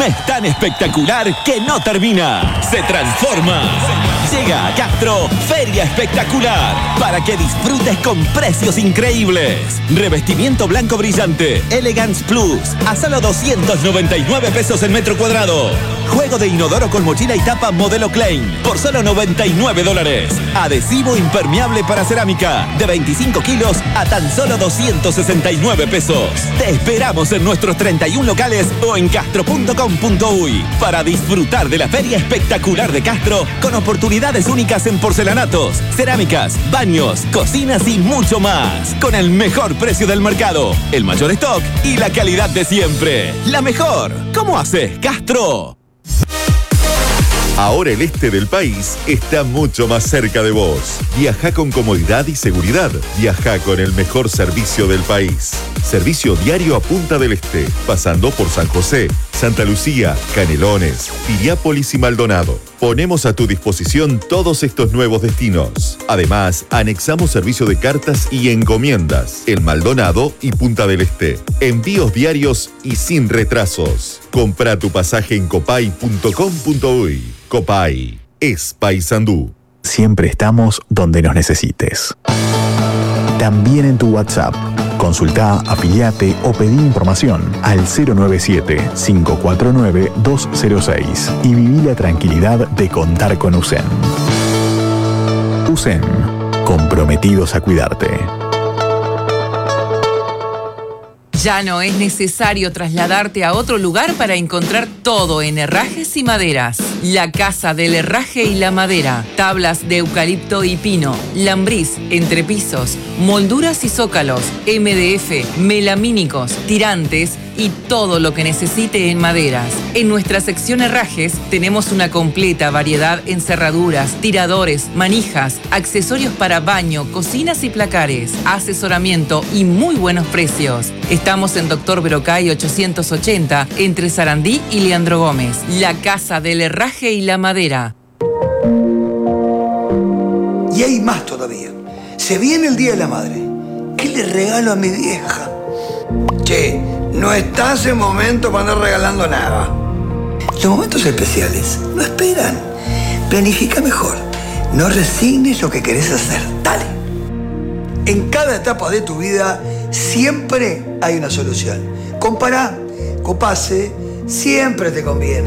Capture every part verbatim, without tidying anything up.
mes tan espectacular que no termina. Se transforma. Llega a Castro Feria Espectacular para que disfrutes con precios increíbles. Revestimiento blanco brillante Elegance Plus a solo doscientos noventa y nueve pesos el metro cuadrado. Juego de inodoro con mochila y tapa modelo Klein por solo noventa y nueve dólares. Adhesivo impermeable para cerámica de veinticinco kilos a tan solo doscientos sesenta y nueve pesos. Te esperamos en nuestros treinta y uno locales o en castro punto com punto uy para disfrutar de la Feria Espectacular de Castro con oportunidades únicas en porcelanatos, cerámicas, baños, cocinas y mucho más. Con el mejor precio del mercado, el mayor stock y la calidad de siempre. La mejor. ¿Cómo haces, Castro? Ahora el este del país está mucho más cerca de vos. Viaja con comodidad y seguridad. Viaja con el mejor servicio del país. Servicio diario a Punta del Este, pasando por San José, Santa Lucía, Canelones, Piriápolis y Maldonado. Ponemos a tu disposición todos estos nuevos destinos. Además, anexamos servicio de cartas y encomiendas en Maldonado y Punta del Este. Envíos diarios y sin retrasos. Compra tu pasaje en copay punto com punto uy. Copay es Paysandú. Siempre estamos donde nos necesites. También en tu WhatsApp. Consultá, afiliate o pedí información al cero nueve siete, cinco cuatro nueve, dos cero seis y viví la tranquilidad de contar con U S E N. U S E N, comprometidos a cuidarte. Ya no es necesario trasladarte a otro lugar para encontrar todo en herrajes y maderas. La Casa del Herraje y la Madera. Tablas de eucalipto y pino, lambriz, entrepisos, molduras y zócalos, M D F, melamínicos, tirantes y todo lo que necesite en maderas. En nuestra sección herrajes tenemos una completa variedad en cerraduras, tiradores, manijas, accesorios para baño, cocinas y placares, asesoramiento y muy buenos precios. Estamos en Doctor Berocay ochocientos ochenta, entre Sarandí y Leandro Gómez. La Casa del Herraje y la Madera. Y hay más todavía. Se viene el Día de la Madre. ¿Qué le regalo a mi vieja? Che, no estás en momento para andar regalando nada. Los momentos especiales no esperan. Planifica mejor. No resignes lo que querés hacer. Dale. En cada etapa de tu vida siempre hay una solución. Compará, Copase, siempre te conviene.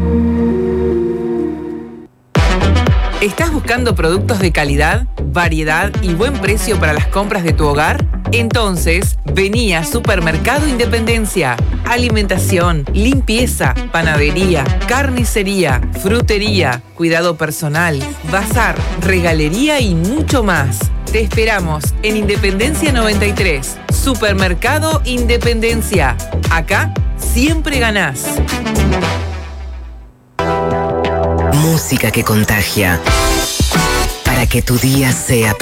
¿Estás buscando productos de calidad, variedad y buen precio para las compras de tu hogar? Entonces, vení a Supermercado Independencia. Alimentación, limpieza, panadería, carnicería, frutería, cuidado personal, bazar, regalería y mucho más. Te esperamos en Independencia noventa y tres. Supermercado Independencia. Acá siempre ganás. Música que contagia. Para que tu día sea perfecto.